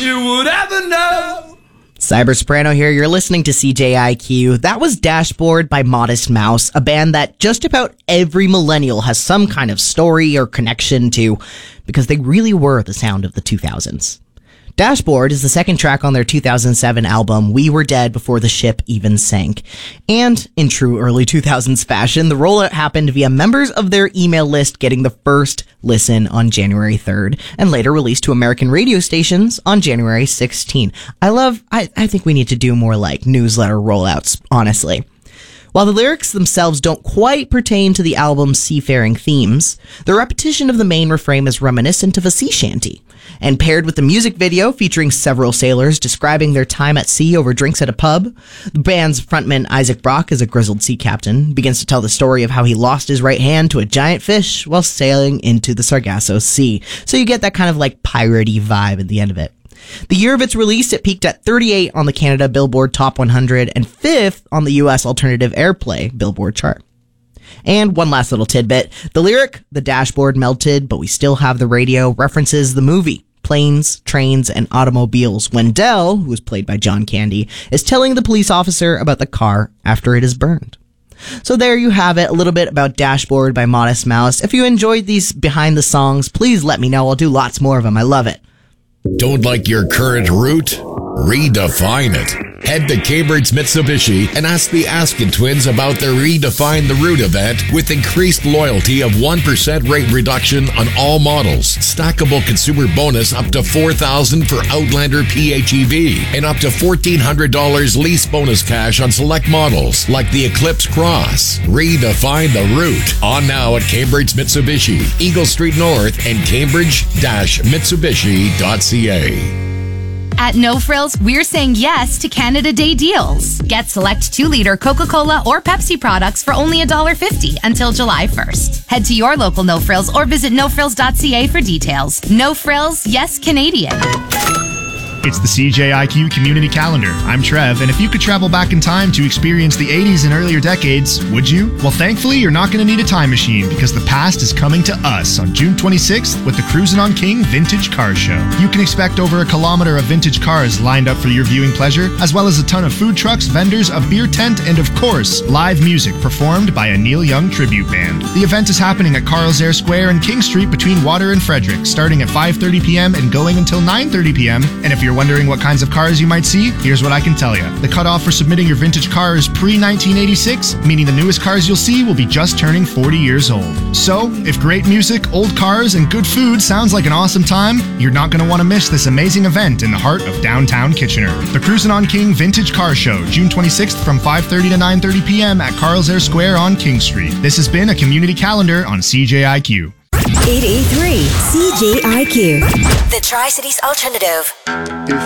you would ever know. Cyber Soprano here. You're listening to CJIQ. That was Dashboard by Modest Mouse, a band that just about every millennial has some kind of story or connection to, because they really were the sound of the 2000s. Dashboard is the second track on their 2007 album, We Were Dead Before the Ship Even Sank. And, in true early 2000s fashion, the rollout happened via members of their email list getting the first listen on January 3rd, and later released to American radio stations on January 16. I think we need to do more like newsletter rollouts, honestly. While the lyrics themselves don't quite pertain to the album's seafaring themes, the repetition of the main refrain is reminiscent of a sea shanty. And paired with the music video featuring several sailors describing their time at sea over drinks at a pub, the band's frontman Isaac Brock, as a grizzled sea captain, begins to tell the story of how he lost his right hand to a giant fish while sailing into the Sargasso Sea. So you get that kind of like piratey vibe at the end of it. The year of its release, it peaked at 38 on the Canada Billboard Top 100 and 5th on the US Alternative Airplay Billboard chart. And one last little tidbit. The lyric, "The dashboard melted, but we still have the radio," references the movie Planes, Trains, and Automobiles, when Dell, who was played by John Candy, is telling the police officer about the car after it is burned. So there you have it, a little bit about Dashboard by Modest Mouse. If you enjoyed these behind the songs, please let me know. I'll do lots more of them. I love it. Don't like your current route? Redefine it. Head to Cambridge Mitsubishi and ask the Askin twins about their Redefine the Route event with increased loyalty of 1% rate reduction on all models. Stackable consumer bonus up to $4,000 for Outlander PHEV and up to $1,400 lease bonus cash on select models like the Eclipse Cross. Redefine the Route. On now at Cambridge Mitsubishi, Eagle Street North and Cambridge-Mitsubishi.ca. At No Frills, we're saying yes to Canada Day deals. Get select 2-liter Coca-Cola or Pepsi products for only $1.50 until July 1st. Head to your local No Frills or visit nofrills.ca for details. No Frills, yes Canadian. It's the CJIQ Community Calendar. I'm Trev, and if you could travel back in time to experience the 80s and earlier decades, would you? Well, thankfully, you're not going to need a time machine because the past is coming to us on June 26th with the Cruisin' on King Vintage Car Show. You can expect over 1 kilometer of vintage cars lined up for your viewing pleasure, as well as a ton of food trucks, vendors, a beer tent, and of course, live music performed by a Neil Young tribute band. The event is happening at Carl's Air Square and King Street between Water and Frederick, starting at 5:30 p.m. and going until 9:30 p.m. And if you're wondering what kinds of cars you might see, here's what I can tell you. The cutoff for submitting your vintage car is pre-1986, meaning the newest cars you'll see will be just turning 40 years old. So, if great music, old cars, and good food sounds like an awesome time, you're not going to want to miss this amazing event in the heart of downtown Kitchener. The Cruisin' on King Vintage Car Show, June 26th from 5:30 to 9:30 p.m. at Carl's Air Square on King Street. This has been a community calendar on CJIQ. 883 CJIQ. The Tri-Cities Alternative.